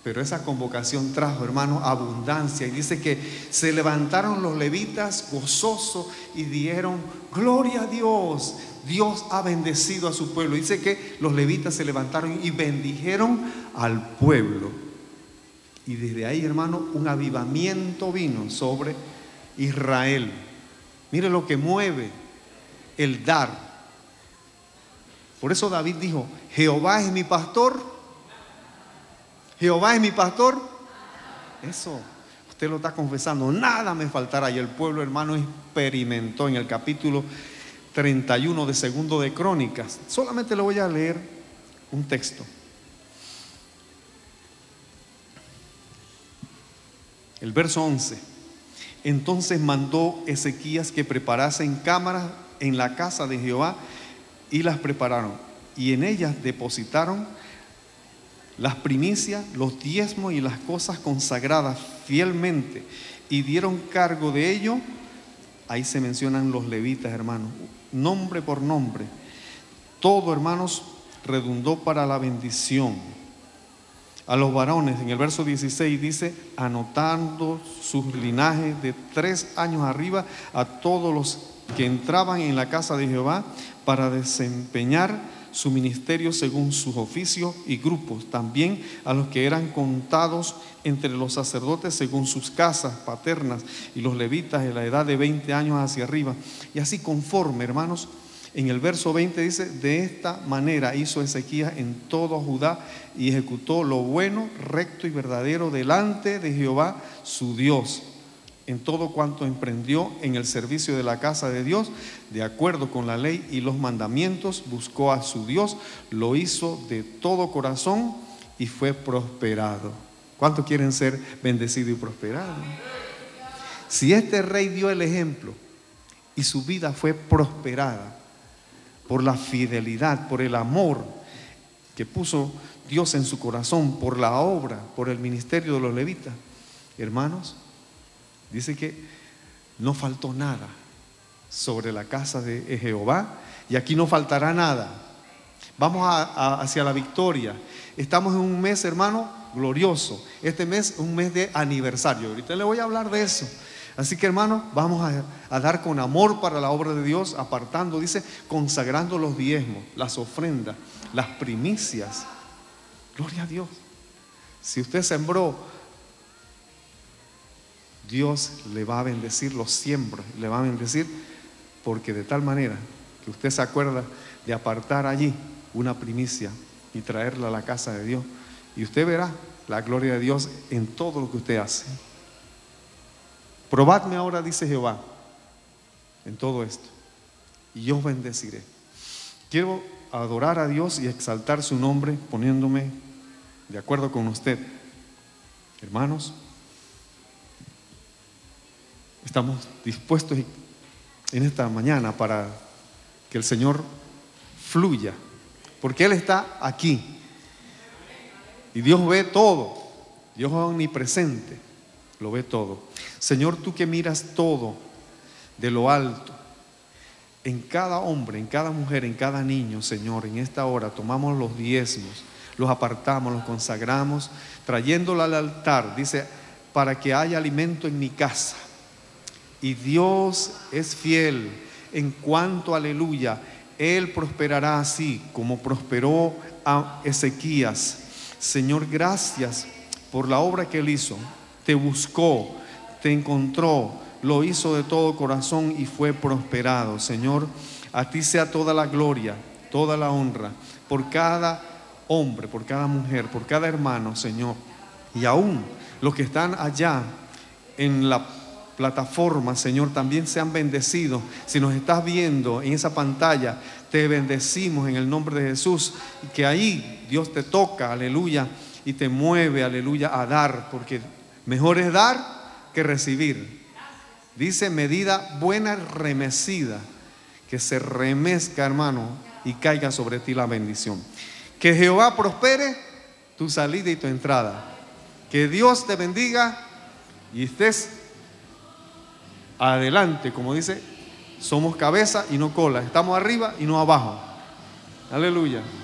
Pero esa convocación trajo, hermanos, abundancia. Y dice que se levantaron los levitas gozosos y dieron gloria a Dios. Dios ha bendecido a su pueblo. Dice que los levitas se levantaron y bendijeron al pueblo. Y desde ahí, hermano, un avivamiento vino sobre Israel. Mire lo que mueve el dar. Por eso David dijo: Jehová es mi pastor. Jehová es mi pastor. Eso, usted lo está confesando. Nada me faltará. Y el pueblo, hermano, experimentó en el capítulo 31 de Segundo de Crónicas. Solamente le voy a leer un texto. El verso 11. Entonces mandó Ezequías que preparasen cámaras en la casa de Jehová, y las prepararon, y en ellas depositaron las primicias, los diezmos y las cosas consagradas fielmente, y dieron cargo de ello. Ahí se mencionan los levitas, hermanos, nombre por nombre. Todo, hermanos, redundó para la bendición. A los varones, en el verso 16 dice: anotando sus linajes de 3 años arriba, a todos los que entraban en la casa de Jehová para desempeñar su ministerio según sus oficios y grupos, también a los que eran contados entre los sacerdotes según sus casas paternas, y los levitas de la edad de 20 años hacia arriba. Y así conforme, hermanos, en el verso 20 dice: de esta manera hizo Ezequías en todo Judá, y ejecutó lo bueno, recto y verdadero delante de Jehová su Dios, en todo cuanto emprendió en el servicio de la casa de Dios, de acuerdo con la ley y los mandamientos. Buscó a su Dios, lo hizo de todo corazón y fue prosperado. ¿Cuántos quieren ser bendecidos y prosperados? Si este rey dio el ejemplo y su vida fue prosperada por la fidelidad, por el amor que puso Dios en su corazón, por la obra, por el ministerio de los levitas, hermanos, dice que no faltó nada sobre la casa de Jehová, y aquí no faltará nada. Vamos hacia la victoria. Estamos en un mes, hermano, glorioso. Este mes es un mes de aniversario. Ahorita le voy a hablar de eso. Así que, hermano, vamos a dar con amor para la obra de Dios, apartando, dice, consagrando los diezmos, las ofrendas, las primicias. Gloria a Dios. Si usted sembró, Dios le va a bendecir los siembros, le va a bendecir, porque de tal manera que usted se acuerda de apartar allí una primicia y traerla a la casa de Dios, y usted verá la gloria de Dios en todo lo que usted hace. Probadme ahora, dice Jehová, en todo esto, y yo os bendeciré. Quiero adorar a Dios y exaltar su nombre poniéndome de acuerdo con usted. Hermanos, estamos dispuestos en esta mañana para que el Señor fluya, porque Él está aquí y Dios ve todo. Dios es omnipresente, lo ve todo. Señor, tú que miras todo de lo alto, en cada hombre, en cada mujer, en cada niño, Señor, en esta hora tomamos los diezmos, los apartamos, los consagramos, trayéndolo al altar, dice, para que haya alimento en mi casa. Y Dios es fiel en cuanto, aleluya, Él prosperará así como prosperó a Ezequías. Señor, gracias por la obra que Él hizo. Te buscó, te encontró, lo hizo de todo corazón y fue prosperado. Señor, a ti sea toda la gloria, toda la honra, por cada hombre, por cada mujer, por cada hermano, Señor. Y aún los que están allá en la plataforma, Señor, también sean bendecidos. Si nos estás viendo en esa pantalla, te bendecimos en el nombre de Jesús, y que ahí Dios te toca, aleluya, y te mueve, aleluya, a dar, porque mejor es dar que recibir. Dice, medida buena remecida, que se remezca, hermano, y caiga sobre ti la bendición. Que Jehová prospere tu salida y tu entrada. Que Dios te bendiga y estés adelante, como dice, somos cabeza y no cola, estamos arriba y no abajo. Aleluya.